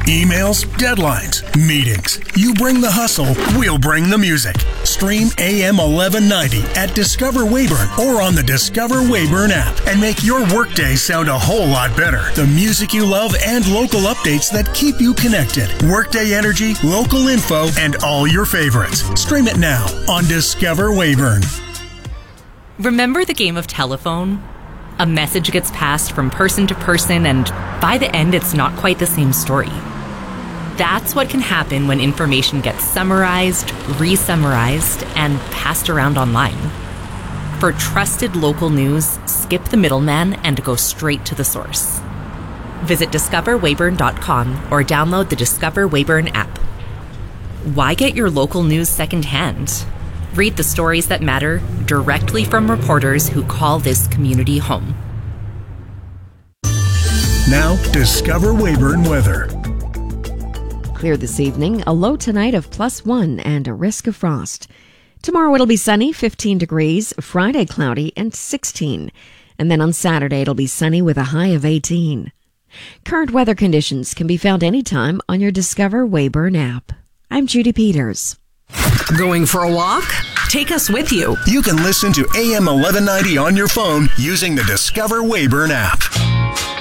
Emails, deadlines, meetings. You bring the hustle, we'll bring the music. Stream AM 1190 at Discover Weyburn or on the Discover Weyburn app and make your workday sound a whole lot better. The music you love and local updates that keep you connected. Workday energy, local info, and all your favorites. Stream it now on Discover Weyburn. Remember the game of telephone? A message gets passed from person to person, and by the end, it's not quite the same story. That's what can happen when information gets summarized, re-summarized, and passed around online. For trusted local news, skip the middleman and go straight to the source. Visit discoverweyburn.com or download the Discover Weyburn app. Why get your local news secondhand? Read the stories that matter directly from reporters who call this community home. Now, Discover Weyburn weather. Clear this evening, a low tonight of +1 and a risk of frost. Tomorrow it'll be sunny, 15 degrees, Friday cloudy and 16. And then on Saturday it'll be sunny with a high of 18. Current weather conditions can be found anytime on your Discover Weyburn app. I'm Judy Peters. Going for a walk? Take us with you. You can listen to AM 1190 on your phone using the Discover Weyburn app.